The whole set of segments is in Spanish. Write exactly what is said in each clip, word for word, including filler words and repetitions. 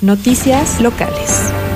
Noticias locales.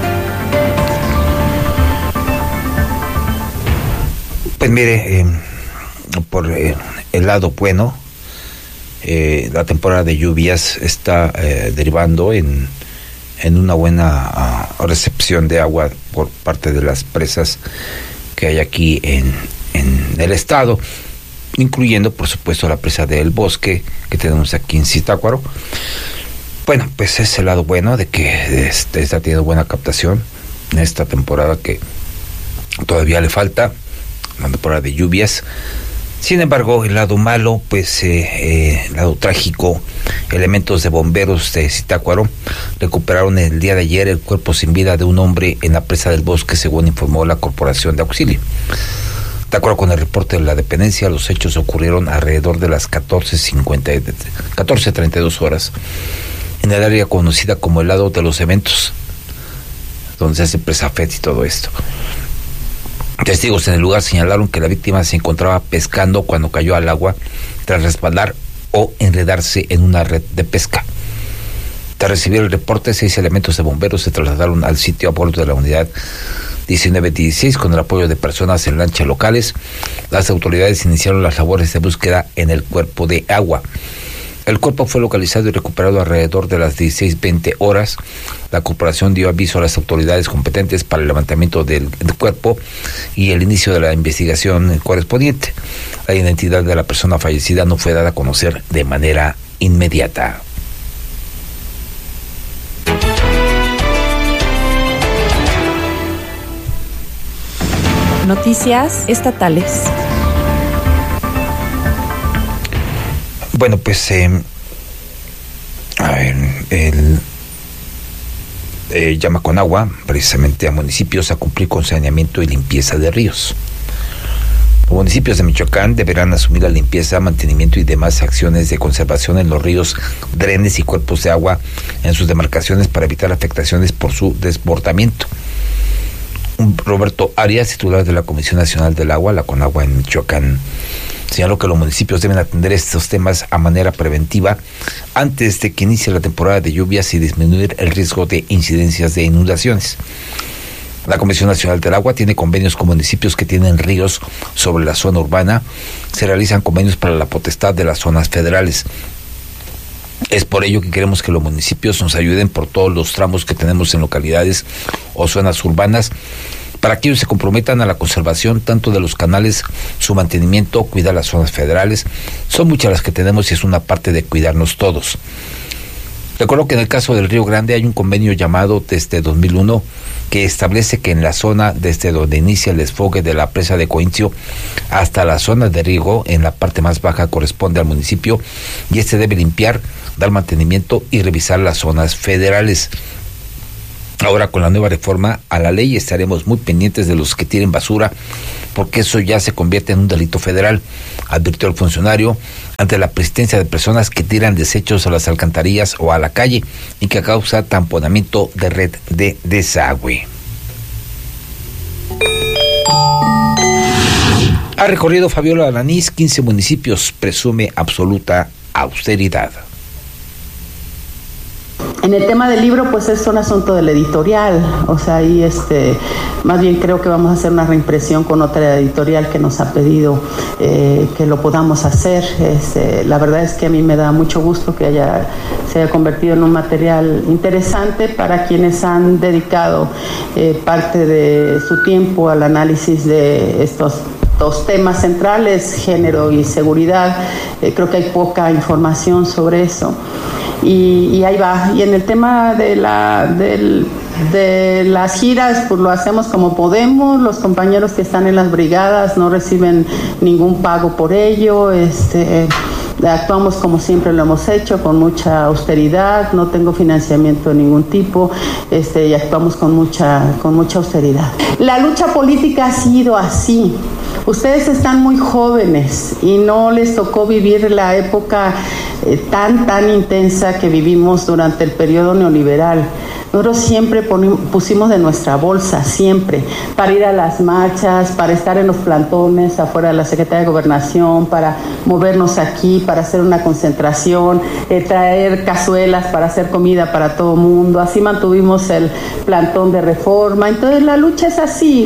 Pues mire, eh, por eh, el lado bueno, eh, la temporada de lluvias está eh, derivando en, en una buena uh, recepción de agua por parte de las presas que hay aquí en, en el estado, incluyendo por supuesto la presa del Bosque que tenemos aquí en Zitácuaro. Bueno, pues es el lado bueno de que este, está teniendo buena captación en esta temporada que todavía le falta, la temporada de lluvias. Sin embargo, el lado malo, pues eh, eh, el lado trágico, elementos de bomberos de Zitácuaro recuperaron el día de ayer el cuerpo sin vida de un hombre en la presa del Bosque, según informó la Corporación de Auxilio. De acuerdo con el reporte de la dependencia, los hechos ocurrieron alrededor de las catorce treinta y dos horas en el área conocida como el lado de los eventos, donde se hace presa F E D y todo esto. Testigos en el lugar señalaron que la víctima se encontraba pescando cuando cayó al agua tras resbalar o enredarse en una red de pesca. Tras recibir el reporte, seis elementos de bomberos se trasladaron al sitio a bordo de la unidad diecinueve dieciséis con el apoyo de personas en lanchas locales. Las autoridades iniciaron las labores de búsqueda en el cuerpo de agua. El cuerpo fue localizado y recuperado alrededor de las dieciséis veinte horas. La corporación dio aviso a las autoridades competentes para el levantamiento del, del cuerpo y el inicio de la investigación correspondiente. La identidad de la persona fallecida no fue dada a conocer de manera inmediata. Noticias estatales. Bueno, pues eh, a ver, el eh, llama con agua precisamente a municipios a cumplir con saneamiento y limpieza de ríos. Los municipios de Michoacán deberán asumir la limpieza, mantenimiento y demás acciones de conservación en los ríos, drenes y cuerpos de agua en sus demarcaciones para evitar afectaciones por su desbordamiento. Roberto Arias, titular de la Comisión Nacional del Agua, la CONAGUA en Michoacán, señaló que los municipios deben atender estos temas a manera preventiva antes de que inicie la temporada de lluvias y disminuir el riesgo de incidencias de inundaciones. La Comisión Nacional del Agua tiene convenios con municipios que tienen ríos sobre la zona urbana. Se realizan convenios para la potestad de las zonas federales. Es por ello que queremos que los municipios nos ayuden por todos los tramos que tenemos en localidades o zonas urbanas, para que ellos se comprometan a la conservación tanto de los canales, su mantenimiento, cuidar las zonas federales. Son muchas las que tenemos y es una parte de cuidarnos todos. Recuerdo que en el caso del Río Grande hay un convenio llamado desde dos mil uno que establece que en la zona desde donde inicia el desfogue de la presa de Coincio hasta la zona de riego en la parte más baja corresponde al municipio y este debe limpiar, dar mantenimiento y revisar las zonas federales. Ahora, con la nueva reforma a la ley, estaremos muy pendientes de los que tiren basura, porque eso ya se convierte en un delito federal, advirtió el funcionario ante la persistencia de personas que tiran desechos a las alcantarillas o a la calle y que causa tamponamiento de red de desagüe. Ha recorrido Fabiola Alanís quince municipios, presume absoluta austeridad. En el tema del libro, pues es un asunto del editorial, o sea, ahí este, más bien creo que vamos a hacer una reimpresión con otra editorial que nos ha pedido eh, que lo podamos hacer. Este, la verdad es que a mí me da mucho gusto que haya, se haya convertido en un material interesante para quienes han dedicado eh, parte de su tiempo al análisis de estos dos temas centrales, género y seguridad. Eh, creo que hay poca información sobre eso. Y, y ahí va. Y en el tema de la del, de las giras, pues lo hacemos como podemos. Los compañeros que están en las brigadas no reciben ningún pago por ello. Este, actuamos como siempre lo hemos hecho, con mucha austeridad. No tengo financiamiento de ningún tipo. Este, y actuamos con mucha con mucha austeridad. La lucha política ha sido así. Ustedes están muy jóvenes y no les tocó vivir la época eh, tan, tan intensa que vivimos durante el periodo neoliberal. Nosotros siempre pusimos de nuestra bolsa, siempre, para ir a las marchas, para estar en los plantones afuera de la Secretaría de Gobernación, para movernos aquí, para hacer una concentración, eh, traer cazuelas para hacer comida para todo el mundo. Así mantuvimos el plantón de Reforma. Entonces la lucha es así.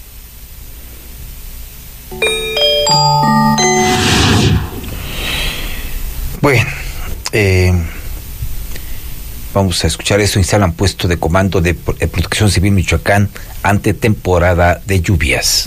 Bueno, eh, vamos a escuchar eso. Instalan puesto de comando de Protección Civil Michoacán ante temporada de lluvias.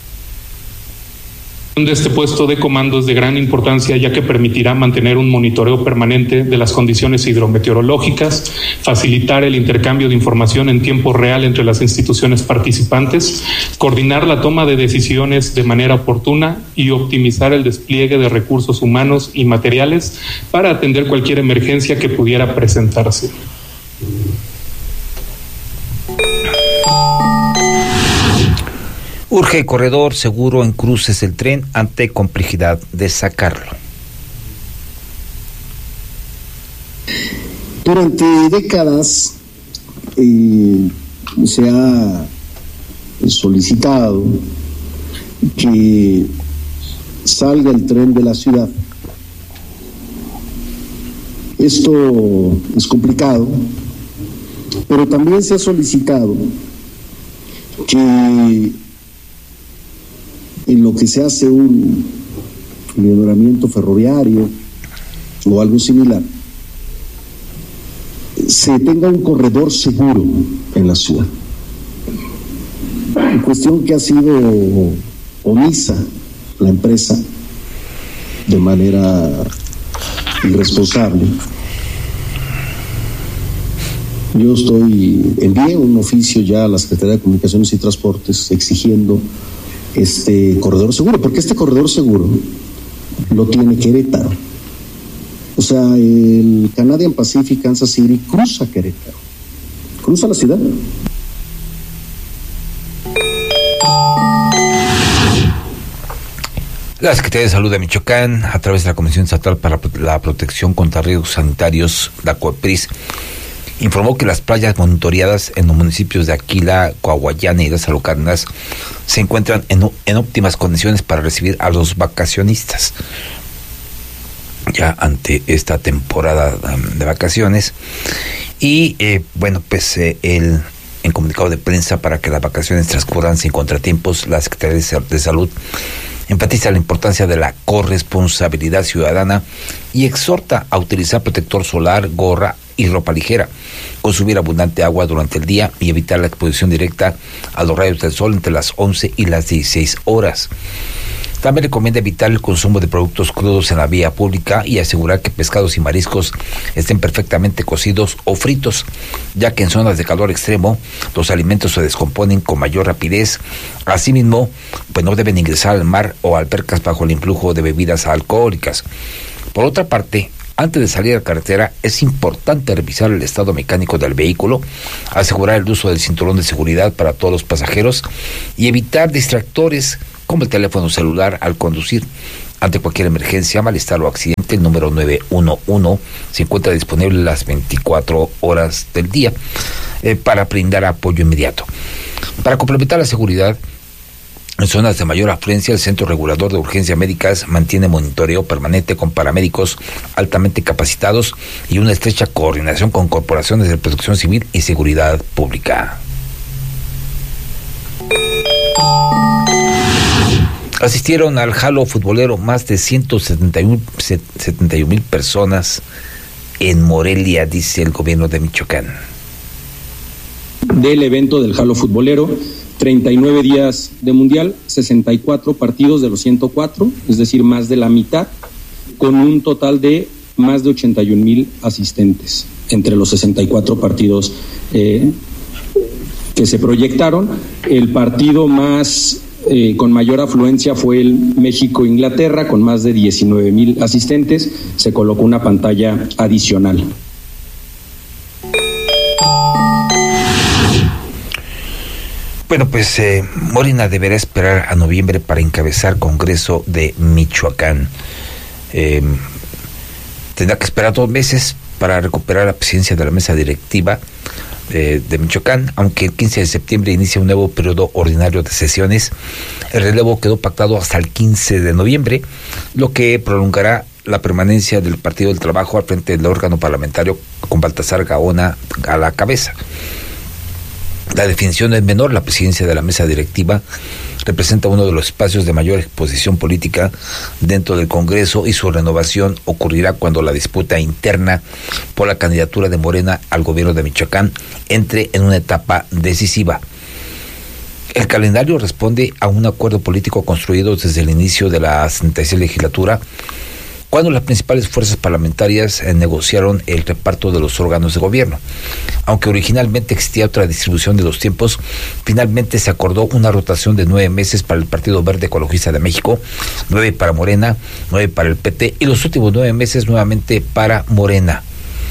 De este puesto de comando es de gran importancia, ya que permitirá mantener un monitoreo permanente de las condiciones hidrometeorológicas, facilitar el intercambio de información en tiempo real entre las instituciones participantes, coordinar la toma de decisiones de manera oportuna y optimizar el despliegue de recursos humanos y materiales para atender cualquier emergencia que pudiera presentarse. Urge corredor seguro en cruces del tren ante complejidad de sacarlo. Durante décadas eh, se ha solicitado que salga el tren de la ciudad. Esto es complicado, pero también se ha solicitado que en lo que se hace un mejoramiento ferroviario o algo similar, se tenga un corredor seguro en la ciudad. Cuestión que ha sido omisa la empresa de manera irresponsable. Yo estoy, envié un oficio ya a la Secretaría de Comunicaciones y Transportes exigiendo este corredor seguro, porque este corredor seguro lo tiene Querétaro. O sea, el Canadian Pacific Kansas City cruza Querétaro, cruza la ciudad. La Secretaría de Salud de Michoacán, a través de la Comisión Estatal para la Protección contra Riesgos Sanitarios, la COEPRIS, informó que las playas monitoreadas en los municipios de Aquila, Coahuayana y Lázaro Cárdenas se encuentran en, en óptimas condiciones para recibir a los vacacionistas. Ya ante esta temporada de vacaciones. Y eh, bueno, pues eh, el, en comunicado de prensa, para que las vacaciones transcurran sin contratiempos, la Secretaría de Salud enfatiza la importancia de la corresponsabilidad ciudadana y exhorta a utilizar protector solar, gorra y ropa ligera, consumir abundante agua durante el día y evitar la exposición directa a los rayos del sol entre las once y las dieciséis horas. También recomienda evitar el consumo de productos crudos en la vía pública y asegurar que pescados y mariscos estén perfectamente cocidos o fritos, ya que en zonas de calor extremo los alimentos se descomponen con mayor rapidez. Asimismo, pues no deben ingresar al mar o albercas bajo el influjo de bebidas alcohólicas. Por otra parte, antes de salir a la carretera, es importante revisar el estado mecánico del vehículo, asegurar el uso del cinturón de seguridad para todos los pasajeros y evitar distractores como el teléfono celular al conducir. Ante cualquier emergencia, malestar o accidente, el número nueve uno uno se encuentra disponible las veinticuatro horas del día eh, para brindar apoyo inmediato. Para complementar la seguridad, en zonas de mayor afluencia, el Centro Regulador de Urgencias Médicas mantiene monitoreo permanente con paramédicos altamente capacitados y una estrecha coordinación con corporaciones de protección civil y seguridad pública. Asistieron al Jalo futbolero más de ciento setenta y un mil personas en Morelia, dice el gobierno de Michoacán. Del evento del Jalo futbolero, treinta y nueve días de mundial, sesenta y cuatro partidos de los ciento cuatro, es decir, más de la mitad, con un total de más de ochenta y un mil asistentes entre los sesenta y cuatro partidos eh, que se proyectaron. El partido más eh, con mayor afluencia fue el México-Inglaterra, con más de diecinueve mil asistentes. Se colocó una pantalla adicional. Bueno, pues eh, Morena deberá esperar a noviembre para encabezar Congreso de Michoacán. Eh, tendrá que esperar dos meses para recuperar la presidencia de la mesa directiva, de, de Michoacán. Aunque el quince de septiembre inicia un nuevo periodo ordinario de sesiones, el relevo quedó pactado hasta el quince de noviembre, lo que prolongará la permanencia del Partido del Trabajo al frente del órgano parlamentario con Baltasar Gaona a la cabeza. La definición es menor. La presidencia de la mesa directiva representa uno de los espacios de mayor exposición política dentro del Congreso, y su renovación ocurrirá cuando la disputa interna por la candidatura de Morena al gobierno de Michoacán entre en una etapa decisiva. El calendario responde a un acuerdo político construido desde el inicio de la sesenta y seis legislatura, cuando las principales fuerzas parlamentarias eh, negociaron el reparto de los órganos de gobierno. Aunque originalmente existía otra distribución de los tiempos, finalmente se acordó una rotación de nueve meses para el Partido Verde Ecologista de México, nueve para Morena, nueve para el P T y los últimos nueve meses nuevamente para Morena.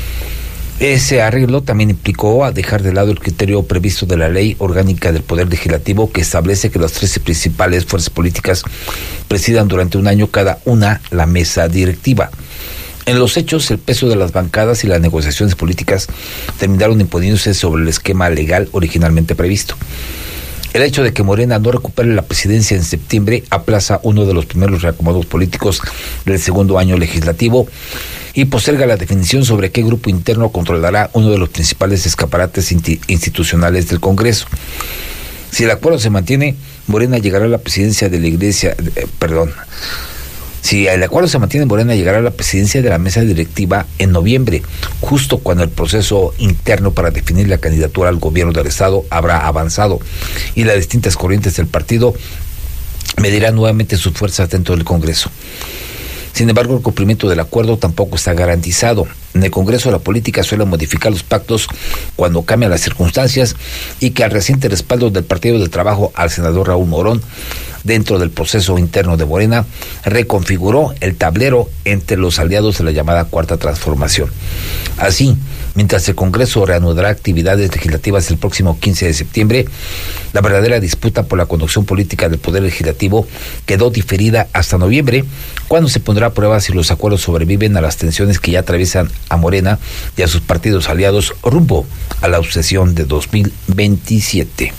Ese arreglo también implicó a dejar de lado el criterio previsto de la Ley Orgánica del Poder Legislativo, que establece que las trece principales fuerzas políticas presidan durante un año cada una la mesa directiva. En los hechos, el peso de las bancadas y las negociaciones políticas terminaron imponiéndose sobre el esquema legal originalmente previsto. El hecho de que Morena no recupere la presidencia en septiembre aplaza uno de los primeros reacomodos políticos del segundo año legislativo y posterga la definición sobre qué grupo interno controlará uno de los principales escaparates institucionales del Congreso. Si el acuerdo se mantiene, Morena llegará a la presidencia de la Iglesia, eh, perdón, si el acuerdo se mantiene, Morena llegará a la presidencia de la mesa directiva en noviembre, justo cuando el proceso interno para definir la candidatura al gobierno del Estado habrá avanzado y las distintas corrientes del partido medirán nuevamente sus fuerzas dentro del Congreso. Sin embargo, el cumplimiento del acuerdo tampoco está garantizado. En el Congreso, la política suele modificar los pactos cuando cambian las circunstancias, y que al reciente respaldo del Partido del Trabajo al senador Raúl Morón dentro del proceso interno de Morena reconfiguró el tablero entre los aliados de la llamada Cuarta Transformación. Así, mientras el Congreso reanudará actividades legislativas el próximo quince de septiembre, la verdadera disputa por la conducción política del Poder Legislativo quedó diferida hasta noviembre, cuando se pondrá a prueba si los acuerdos sobreviven a las tensiones que ya atraviesan a Morena y a sus partidos aliados rumbo a la sucesión de dos mil veintisiete.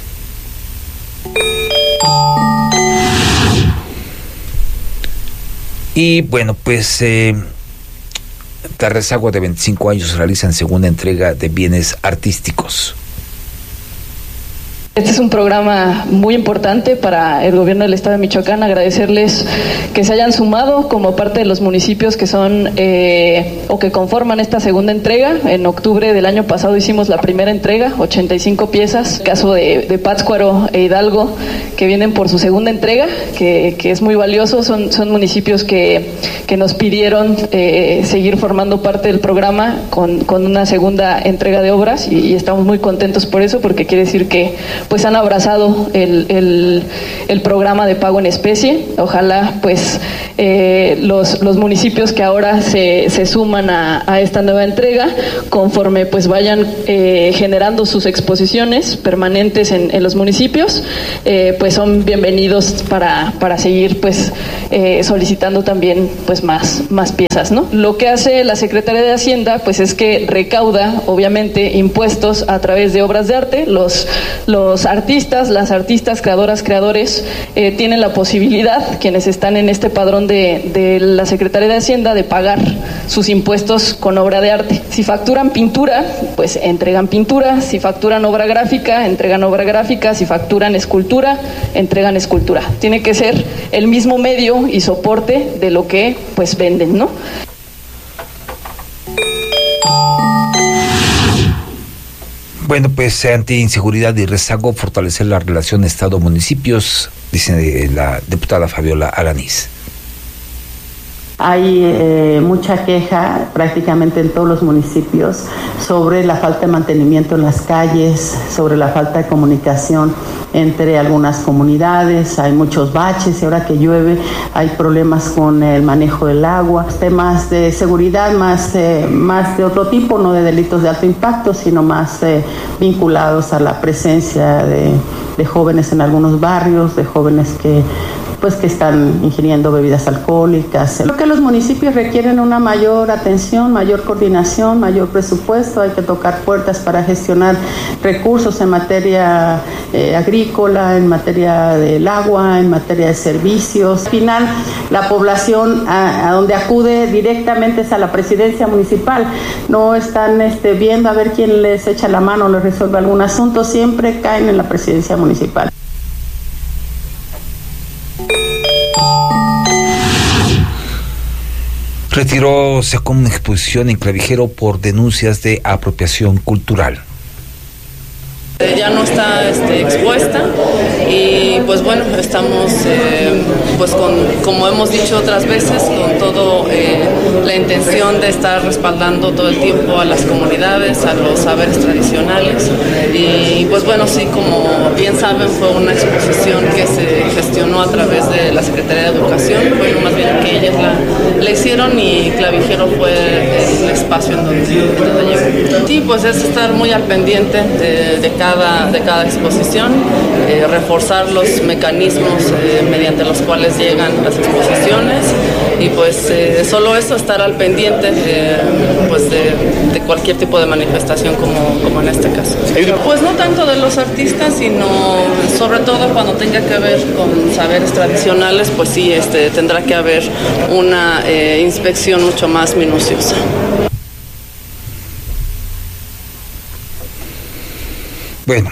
Y bueno, pues eh, Tarresagua, de veinticinco años, realizan segunda entrega de bienes artísticos. Este es un programa muy importante para el gobierno del Estado de Michoacán. Agradecerles que se hayan sumado como parte de los municipios que son eh, o que conforman esta segunda entrega. En octubre del año pasado hicimos la primera entrega, ochenta y cinco piezas. El caso de, de Pátzcuaro e Hidalgo, que vienen por su segunda entrega, que, que es muy valioso. Son, son municipios que, que nos pidieron eh, seguir formando parte del programa con, con una segunda entrega de obras, y, y estamos muy contentos por eso, porque quiere decir que pues han abrazado el, el, el programa de pago en especie. Ojalá pues eh, los, los municipios que ahora se, se suman a, a esta nueva entrega, conforme pues vayan eh, generando sus exposiciones permanentes en, en los municipios, eh, pues son bienvenidos para, para seguir pues eh, solicitando también pues más, más piezas, ¿no? Lo que hace la Secretaría de Hacienda pues es que recauda obviamente impuestos a través de obras de arte. Los, los Los artistas, las artistas, creadoras, creadores, eh, tienen la posibilidad, quienes están en este padrón de, de la Secretaría de Hacienda, de pagar sus impuestos con obra de arte. Si facturan pintura, pues entregan pintura. Si facturan obra gráfica, entregan obra gráfica. Si facturan escultura, entregan escultura. Tiene que ser el mismo medio y soporte de lo que pues venden, ¿no? Bueno, pues ante inseguridad y rezago, fortalecer la relación Estado-municipios, dice la diputada Fabiola Alanís. Hay eh, mucha queja prácticamente en todos los municipios sobre la falta de mantenimiento en las calles, sobre la falta de comunicación entre algunas comunidades. Hay muchos baches y ahora que llueve hay problemas con el manejo del agua, temas de seguridad más, eh, más de otro tipo, no de delitos de alto impacto, sino más eh, vinculados a la presencia de, de jóvenes en algunos barrios, de jóvenes que pues que están ingiriendo bebidas alcohólicas. Creo que los municipios requieren una mayor atención, mayor coordinación, mayor presupuesto. Hay que tocar puertas para gestionar recursos en materia eh, agrícola, en materia del agua, en materia de servicios. Al final, la población a, a donde acude directamente es a la presidencia municipal. No están este, viendo a ver quién les echa la mano o les resuelve algún asunto. Siempre caen en la presidencia municipal. Retiró sacó una exposición en Clavijero por denuncias de apropiación cultural. Ya no está este, expuesta y pues bueno, estamos eh, pues con, como hemos dicho otras veces, con todo eh, la intención de estar respaldando todo el tiempo a las comunidades, a los saberes tradicionales y pues bueno, sí, como bien saben, fue una exposición que se gestionó a través de la Secretaría de Educación, bueno, más bien que ellas la, la hicieron y Clavijero fue el espacio en donde, en donde llegó. Sí, pues es estar muy al pendiente de, de cada de cada exposición, eh, reforzar los mecanismos eh, mediante los cuales llegan las exposiciones y pues eh, solo eso, estar al pendiente eh, pues de, de cualquier tipo de manifestación como, como en este caso. Pues no tanto de los artistas, sino sobre todo cuando tenga que ver con saberes tradicionales, pues sí, este, tendrá que haber una eh, inspección mucho más minuciosa. Bueno,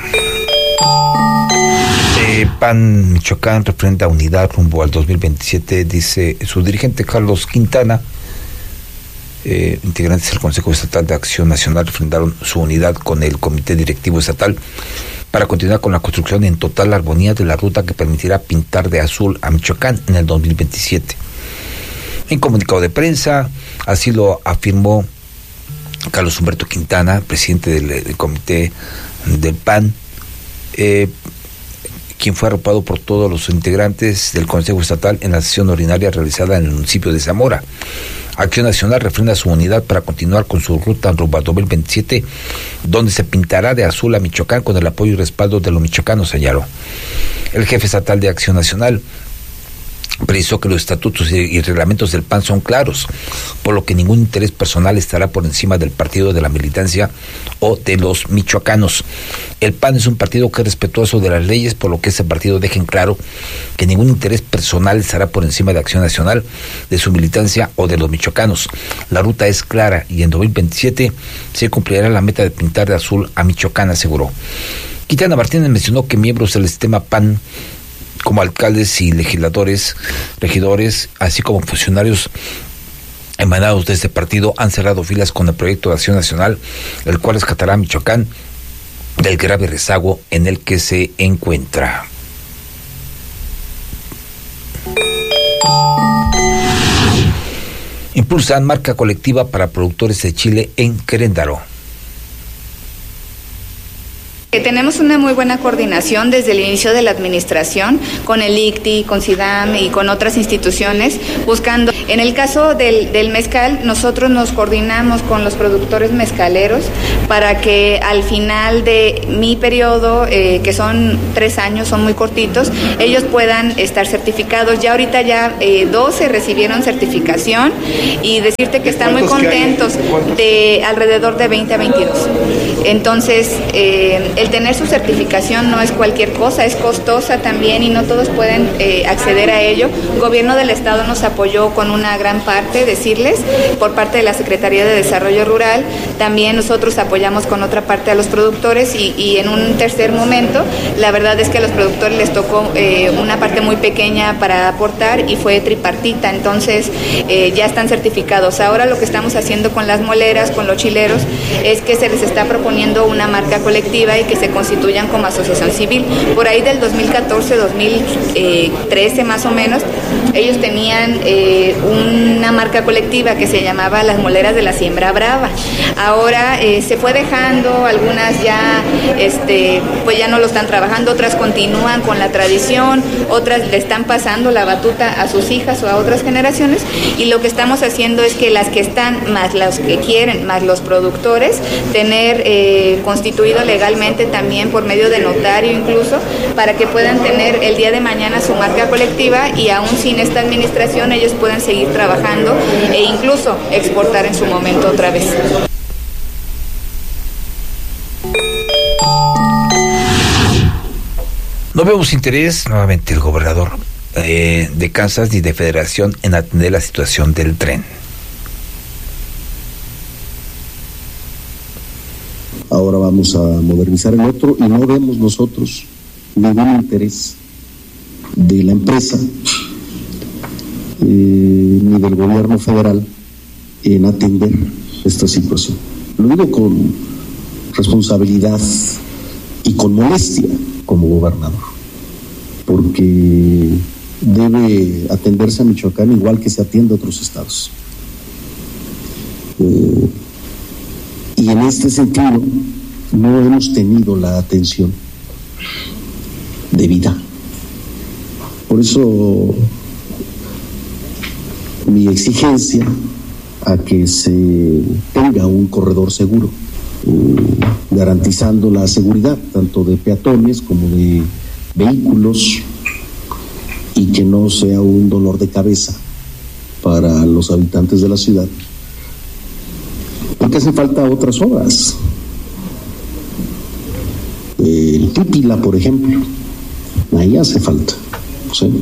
eh, P A N Michoacán refrenda unidad rumbo al dos mil veintisiete, dice su dirigente Carlos Quintana. Eh, integrantes del Consejo Estatal de Acción Nacional refrendaron su unidad con el Comité Directivo Estatal para continuar con la construcción en total armonía de la ruta que permitirá pintar de azul a Michoacán en el dos mil veintisiete. En comunicado de prensa, así lo afirmó Carlos Humberto Quintana, presidente del, del Comité del P A N, eh, quien fue arropado por todos los integrantes del Consejo Estatal en la sesión ordinaria realizada en el municipio de Zamora. Acción Nacional refrenda su unidad para continuar con su ruta rumbo al dos mil veintisiete, donde se pintará de azul a Michoacán con el apoyo y respaldo de los michoacanos, señaló. El jefe estatal de Acción Nacional precisó que los estatutos y reglamentos del P A N son claros, por lo que ningún interés personal estará por encima del partido, de la militancia o de los michoacanos. El P A N es un partido que es respetuoso de las leyes, por lo que ese partido deje en claro que ningún interés personal estará por encima de Acción Nacional, de su militancia o de los michoacanos. La ruta es clara y en dos mil veintisiete se cumplirá la meta de pintar de azul a Michoacán, aseguró. Quintana Martínez mencionó que miembros del sistema P A N, como alcaldes y legisladores, regidores, así como funcionarios emanados de este partido, han cerrado filas con el proyecto de Acción Nacional, el cual rescatará a Michoacán del grave rezago en el que se encuentra. Impulsan marca colectiva para productores de chile en Querétaro. Tenemos una muy buena coordinación desde el inicio de la administración con el I C T I, con SIDAM y con otras instituciones, buscando. En el caso del, del mezcal, nosotros nos coordinamos con los productores mezcaleros para que al final de mi periodo, eh, que son tres años, son muy cortitos, ellos puedan estar certificados. Ya ahorita ya eh, doce recibieron certificación y decirte que están muy contentos, de alrededor de veinte a veintidós. Entonces, eh, el tener su certificación no es cualquier cosa, es costosa también y no todos pueden eh, acceder a ello. El gobierno del estado nos apoyó con una gran parte, decirles, por parte de la Secretaría de Desarrollo Rural. También nosotros apoyamos con otra parte a los productores y, y en un tercer momento, la verdad es que a los productores les tocó eh, una parte muy pequeña para aportar y fue tripartita, entonces eh, ya están certificados. Ahora lo que estamos haciendo con las moleras, con los chileros, es que se les está proponiendo una marca colectiva y que se constituyan como asociación civil. Por ahí del dos mil catorce, dos mil trece más o menos, ellos tenían eh, una marca colectiva que se llamaba Las Moleras de la Siembra Brava. Ahora eh, se fue dejando, algunas ya este, pues ya no lo están trabajando, otras continúan con la tradición, otras le están pasando la batuta a sus hijas o a otras generaciones, y lo que estamos haciendo es que las que están, más los que quieren, más los productores, tener eh, constituido legalmente trámite también por medio de notario incluso, para que puedan tener el día de mañana su marca colectiva y aún sin esta administración ellos puedan seguir trabajando e incluso exportar en su momento otra vez. No vemos interés, nuevamente, el gobernador eh, de Kansas ni de Federación en atender la situación del tren. Ahora vamos a modernizar el otro y no vemos nosotros ningún interés de la empresa eh, ni del gobierno federal en atender esta situación. Lo digo con responsabilidad y con molestia como gobernador, porque debe atenderse a Michoacán igual que se atiende a otros estados. Eh, y en este sentido no hemos tenido la atención debida. Por eso mi exigencia a que se tenga un corredor seguro, eh, garantizando la seguridad tanto de peatones como de vehículos, y que no sea un dolor de cabeza para los habitantes de la ciudad, porque hacen falta otras obras. El Pípila, por ejemplo, ahí hace falta, ¿sí?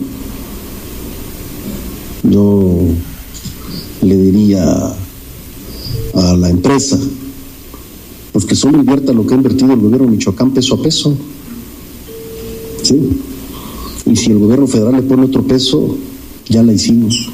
Yo le diría a la empresa pues que solo invierta lo que ha invertido el gobierno de Michoacán peso a peso, ¿sí? Y si el gobierno federal le pone otro peso, ya la hicimos.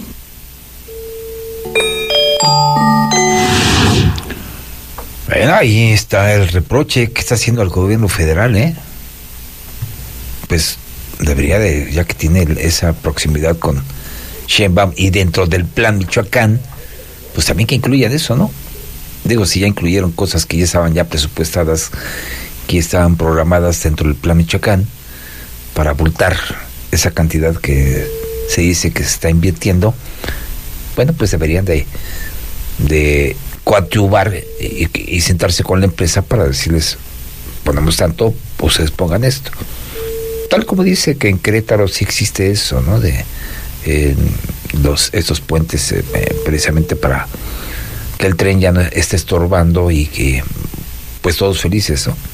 Bueno, ahí está el reproche que está haciendo el gobierno federal, ¿eh? Pues debería de, ya que tiene esa proximidad con Sheinbaum y dentro del plan Michoacán, pues también que incluyan eso, ¿no? Digo, si ya incluyeron cosas que ya estaban ya presupuestadas, que estaban programadas dentro del plan Michoacán, para abultar esa cantidad que se dice que se está invirtiendo, bueno, pues deberían de, de coadyuvar y, y sentarse con la empresa para decirles, ponemos tanto, pues ustedes pongan esto. Tal como dice que en Querétaro sí existe eso, ¿no? De eh, los estos puentes eh, precisamente para que el tren ya no esté estorbando y que pues todos felices, ¿no?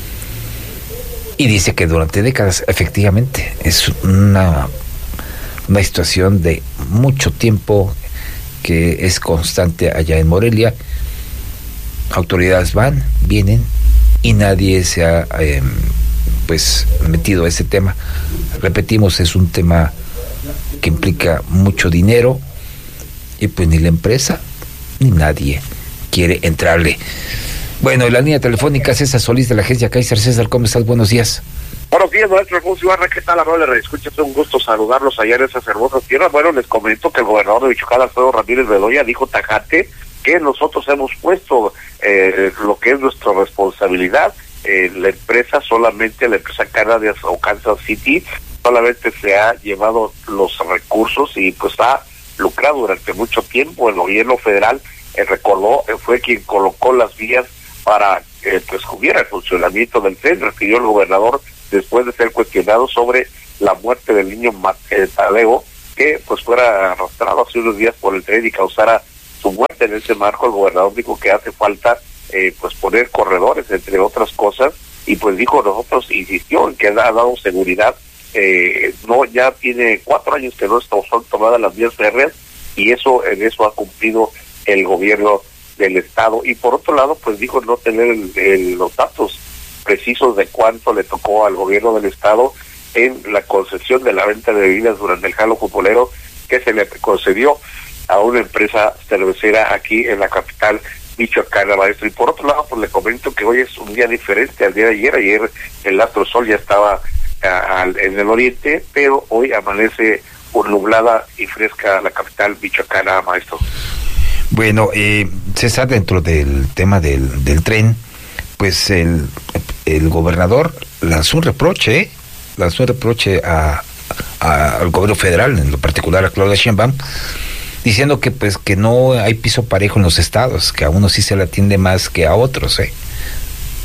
Y dice que durante décadas efectivamente es una una situación de mucho tiempo que es constante allá en Morelia. Autoridades van, vienen y nadie se ha eh, pues metido a ese tema. Repetimos, es un tema que implica mucho dinero y pues ni la empresa ni nadie quiere entrarle. Bueno, en la línea telefónica César Solís de la agencia Kaiser. César, ¿cómo estás? Buenos días. Buenos días, maestro Alfonso Ibarra. ¿Qué tal, amable reescucha? Es un gusto saludarlos allá en esas hermosas tierras. Bueno, les comento que el gobernador de Michoacán, Alfredo Ramírez Bedoya, dijo tajante que nosotros hemos puesto eh, lo que es nuestra responsabilidad. Eh, la empresa, solamente la empresa Canadias o Kansas City, solamente se ha llevado los recursos y pues ha lucrado durante mucho tiempo. El gobierno federal eh, recordó, eh, fue quien colocó las vías para eh, pues hubiera el funcionamiento del tren. Refirió el gobernador después de ser cuestionado sobre la muerte del niño eh, Tadeo, que pues fuera arrastrado hace unos días por el tren y causara su muerte. En ese marco el gobernador dijo que hace falta eh, pues poner corredores, entre otras cosas, y pues dijo, nosotros insistió en que ha dado seguridad. Eh, no, ya tiene cuatro años que no son tomadas las vías férreas, y eso en eso ha cumplido el gobierno del estado. Y por otro lado, pues dijo no tener el, el, los datos precisos de cuánto le tocó al gobierno del estado en la concesión de la venta de bebidas durante el jalo futbolero que se le concedió a una empresa cervecera aquí en la capital michoacana, maestro. Y por otro lado, pues le comento que hoy es un día diferente al día de ayer. Ayer el astro sol ya estaba a, a, en el oriente, pero hoy amanece por nublada y fresca la capital michoacana, maestro. Bueno, eh, César, dentro del tema del, del tren, pues el, el gobernador lanzó un reproche, ¿eh? lanzó un reproche a, a, al gobierno federal, en lo particular a Claudia Sheinbaum, diciendo que pues que no hay piso parejo en los estados, que a unos sí se le atiende más que a otros, ¿eh?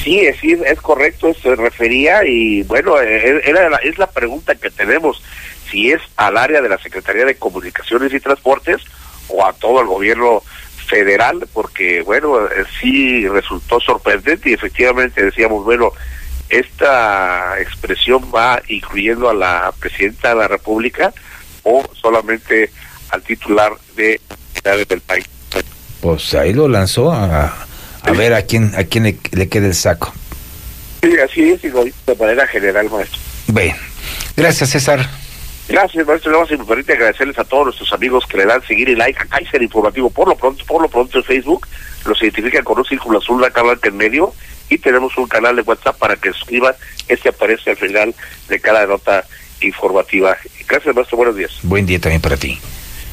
Sí, es, es correcto, se refería y bueno, era la, es la pregunta que tenemos, si es al área de la Secretaría de Comunicaciones y Transportes o a todo el gobierno federal, porque bueno, sí resultó sorprendente y efectivamente decíamos, bueno, esta expresión va incluyendo a la presidenta de la República o solamente al titular de del país. Pues ahí lo lanzó a, a ver a quién a quién le, le queda el saco. Sí, así es, y lo hizo de manera general, maestro. Bueno, gracias, César. Gracias, maestro. Vamos a me permite agradecerles a todos nuestros amigos que le dan seguir y like a Kaiser Informativo por lo pronto, por lo pronto en Facebook, los identifican con un círculo azul, la cámara en medio, y tenemos un canal de WhatsApp para que suscriban, este aparece al final de cada nota informativa. Gracias, maestro, buenos días. Buen día también para ti.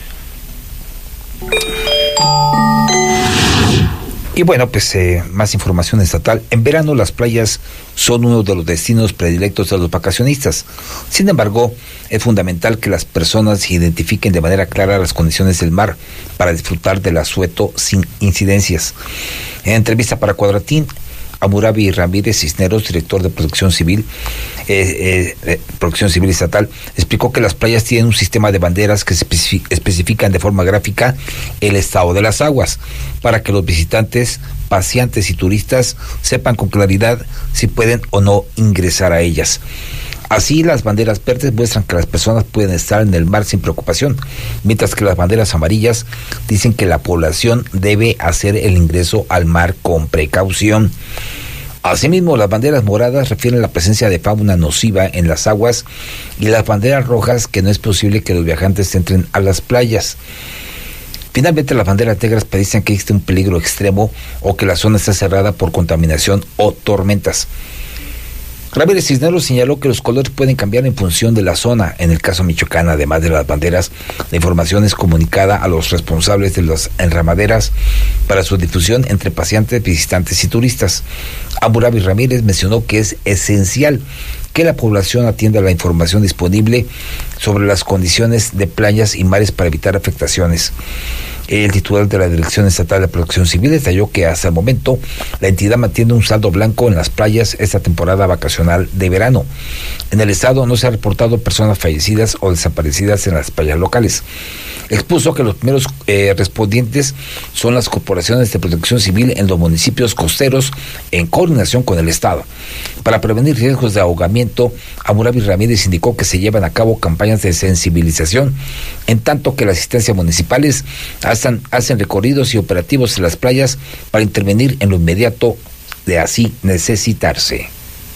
Y bueno, pues eh, más información estatal. En verano las playas son uno de los destinos predilectos de los vacacionistas. Sin embargo, es fundamental que las personas identifiquen de manera clara las condiciones del mar para disfrutar del asueto sin incidencias. En entrevista para Cuadratín, Hammurabi Ramírez Cisneros, director de Protección Civil, eh, eh, Protección Civil Estatal, explicó que las playas tienen un sistema de banderas que especific- especifican de forma gráfica el estado de las aguas, para que los visitantes, paseantes y turistas sepan con claridad si pueden o no ingresar a ellas. Así, las banderas verdes muestran que las personas pueden estar en el mar sin preocupación, mientras que las banderas amarillas dicen que la población debe hacer el ingreso al mar con precaución. Asimismo, las banderas moradas refieren a la presencia de fauna nociva en las aguas y las banderas rojas que no es posible que los viajantes entren a las playas. Finalmente, las banderas negras predicen que existe un peligro extremo o que la zona está cerrada por contaminación o tormentas. Ramírez Cisneros señaló que los colores pueden cambiar en función de la zona. En el caso Michoacán, además de las banderas, la información es comunicada a los responsables de las enramaderas para su difusión entre paseantes, visitantes y turistas. Hammurabi Ramírez mencionó que es esencial que la población atienda la información disponible sobre las condiciones de playas y mares para evitar afectaciones. El titular de la Dirección Estatal de Protección Civil detalló que hasta el momento la entidad mantiene un saldo blanco en las playas esta temporada vacacional de verano. En el estado no se han reportado personas fallecidas o desaparecidas en las playas locales. Expuso que los primeros eh, respondientes son las corporaciones de protección civil en los municipios costeros en coordinación con el estado. Para prevenir riesgos de ahogamiento, Hammurabi Ramírez indicó que se llevan a cabo campañas de sensibilización, en tanto que las asistencias municipales hacen, hacen recorridos y operativos en las playas para intervenir en lo inmediato de así necesitarse.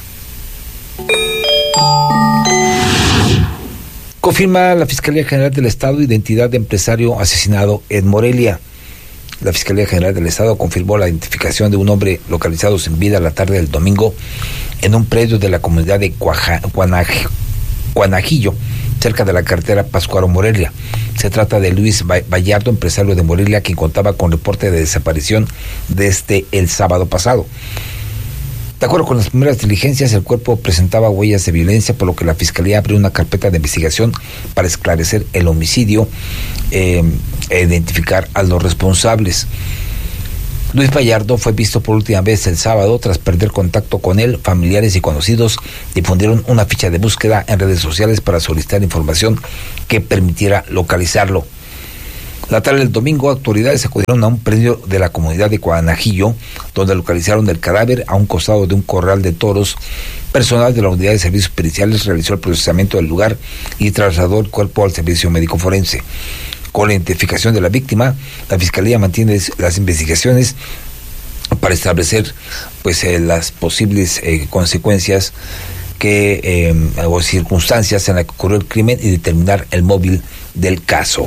Confirma la Fiscalía General del Estado identidad de empresario asesinado en Morelia. La Fiscalía General del Estado confirmó la identificación de un hombre localizado sin vida la tarde del domingo en un predio de la comunidad de Cuaja, Cuanaj, Cuanajillo, cerca de la carretera Pátzcuaro-Morelia. Se trata de Luis Vallardo, empresario de Morelia, quien contaba con reporte de desaparición desde el sábado pasado. De acuerdo con las primeras diligencias, el cuerpo presentaba huellas de violencia, por lo que la Fiscalía abrió una carpeta de investigación para esclarecer el homicidio eh, e identificar a los responsables. Luis Vallardo fue visto por última vez el sábado. Tras perder contacto con él, familiares y conocidos difundieron una ficha de búsqueda en redes sociales para solicitar información que permitiera localizarlo. La tarde del domingo, autoridades acudieron a un predio de la comunidad de Cuanajillo, donde localizaron el cadáver a un costado de un corral de toros. Personal de la Unidad de Servicios Periciales realizó el procesamiento del lugar y trasladó el cuerpo al servicio médico forense. Con la identificación de la víctima, la Fiscalía mantiene las investigaciones para establecer pues eh, las posibles eh, consecuencias que eh, o circunstancias en las que ocurrió el crimen y determinar el móvil del caso.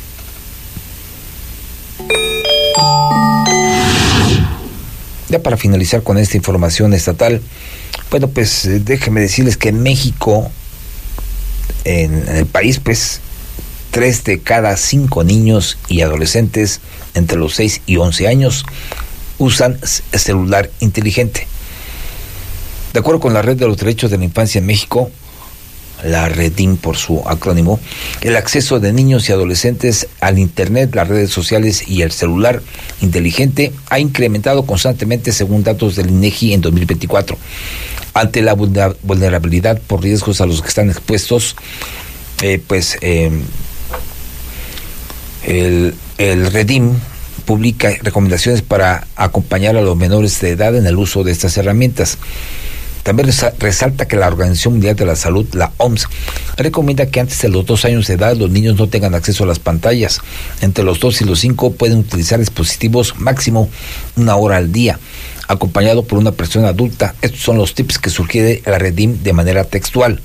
Ya para finalizar con esta información estatal, bueno, pues eh, déjenme decirles que en México, en, en el país, pues, tres de cada cinco niños y adolescentes entre los seis y once años usan celular inteligente. De acuerdo con la Red de los Derechos de la Infancia en México, la REDIM por su acrónimo, el acceso de niños y adolescentes al Internet, las redes sociales y el celular inteligente ha incrementado constantemente según datos del INEGI en dos mil veinticuatro. Ante la vulnerabilidad por riesgos a los que están expuestos, eh, pues eh, el, el REDIM publica recomendaciones para acompañar a los menores de edad en el uso de estas herramientas. También resalta que la Organización Mundial de la Salud, la O M S, recomienda que antes de los dos años de edad los niños no tengan acceso a las pantallas. Entre los dos y los cinco pueden utilizar dispositivos máximo una hora al día, acompañado por una persona adulta. Estos son los tips que sugiere la REDIM de manera textual.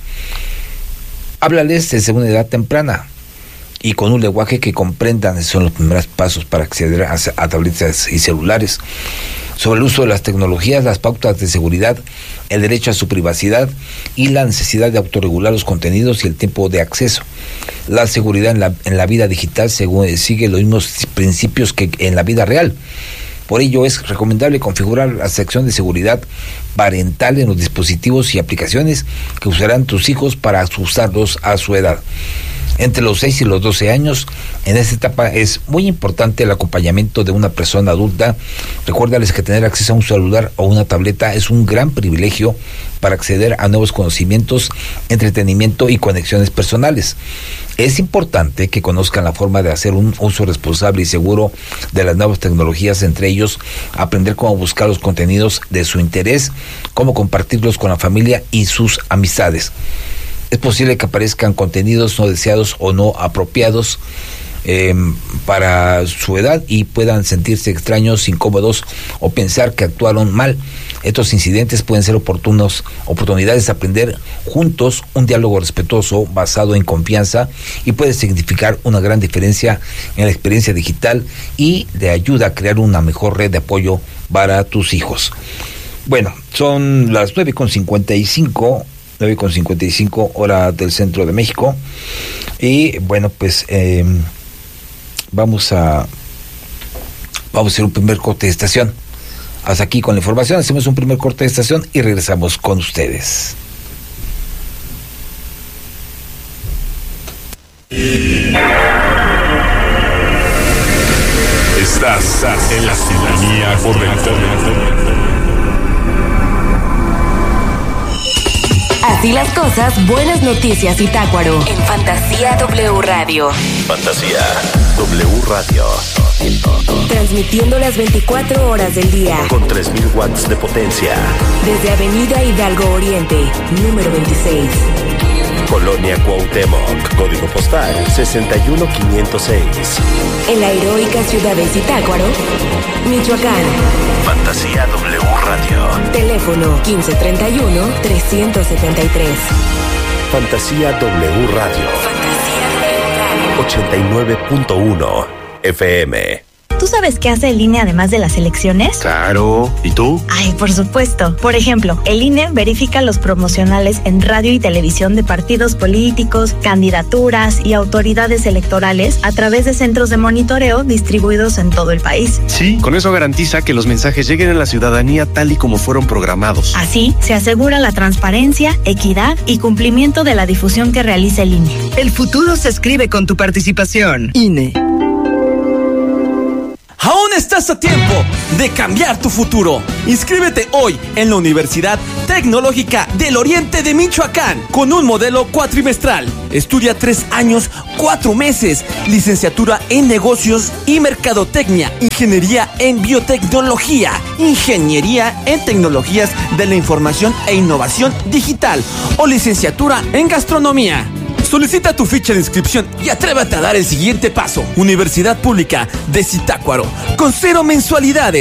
Háblales desde una edad temprana y con un lenguaje que comprendan. Esos son los primeros pasos para acceder a, a tabletas y celulares. Sobre el uso de las tecnologías, las pautas de seguridad, el derecho a su privacidad y la necesidad de autorregular los contenidos y el tiempo de acceso. La seguridad en la, en la vida digital según, sigue los mismos principios que en la vida real. Por ello es recomendable configurar la sección de seguridad parental en los dispositivos y aplicaciones que usarán tus hijos para ajustarlos a su edad. Entre los seis y los doce años, en esta etapa es muy importante el acompañamiento de una persona adulta. Recuérdales que tener acceso a un celular o una tableta es un gran privilegio para acceder a nuevos conocimientos, entretenimiento y conexiones personales. Es importante que conozcan la forma de hacer un uso responsable y seguro de las nuevas tecnologías, entre ellos aprender cómo buscar los contenidos de su interés, cómo compartirlos con la familia y sus amistades. Es posible que aparezcan contenidos no deseados o no apropiados eh, para su edad y puedan sentirse extraños, incómodos o pensar que actuaron mal. Estos incidentes pueden ser oportunos, oportunidades de aprender juntos un diálogo respetuoso basado en confianza y puede significar una gran diferencia en la experiencia digital y de ayuda a crear una mejor red de apoyo para tus hijos. Bueno, son las nueve con cincuenta y cinco nueve con cincuenta y cinco hora del centro de México y bueno pues eh, vamos a vamos a hacer un primer corte de estación. Hasta aquí con la información, hacemos un primer corte de estación y regresamos con ustedes. Estás en la sintonía correcta. Así las cosas, buenas noticias Zitácuaro en Fantasía W Radio. Fantasía W Radio. Transmitiendo las veinticuatro horas del día. Con tres mil watts de potencia. Desde Avenida Hidalgo Oriente, número veintiséis. Colonia Cuauhtémoc, código postal sesenta y uno quinientos seis. En la heroica ciudad de Zitácuaro, Michoacán. Fantasía W Radio. Teléfono quince treinta y uno trescientos setenta y tres. Fantasía W Radio. Fantasía W Radio. ochenta y nueve punto uno F M. ¿Tú sabes qué hace el I N E además de las elecciones? Claro. ¿Y tú? Ay, por supuesto. Por ejemplo, el I N E verifica los promocionales en radio y televisión de partidos políticos, candidaturas y autoridades electorales a través de centros de monitoreo distribuidos en todo el país. Sí, con eso garantiza que los mensajes lleguen a la ciudadanía tal y como fueron programados. Así, se asegura la transparencia, equidad y cumplimiento de la difusión que realiza el I N E. El futuro se escribe con tu participación. I N E. Aún estás a tiempo de cambiar tu futuro. Inscríbete hoy en la Universidad Tecnológica del Oriente de Michoacán con un modelo cuatrimestral. Estudia tres años, cuatro meses, licenciatura en negocios y mercadotecnia, ingeniería en biotecnología, ingeniería en tecnologías de la información e innovación digital o licenciatura en gastronomía. Solicita tu ficha de inscripción y atrévete a dar el siguiente paso. Universidad Pública de Zitácuaro, con cero mensualidades.